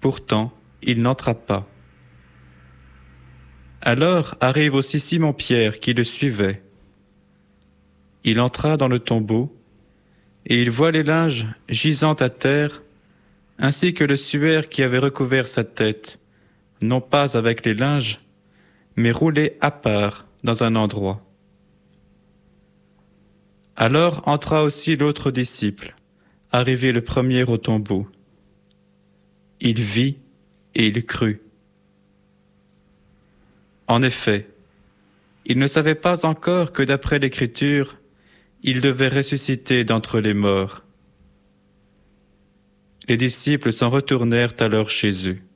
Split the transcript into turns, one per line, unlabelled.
Pourtant, il n'entra pas. Alors arrive aussi Simon-Pierre qui le suivait. Il entra dans le tombeau, et il voit les linges gisant à terre, ainsi que le suaire qui avait recouvert sa tête, non pas avec les linges, mais roulé à part dans un endroit. Alors entra aussi l'autre disciple, arrivé le premier au tombeau. Il vit et il crut. En effet, il ne savait pas encore que d'après l'Écriture, il devait ressusciter d'entre les morts. Les disciples s'en retournèrent alors chez eux.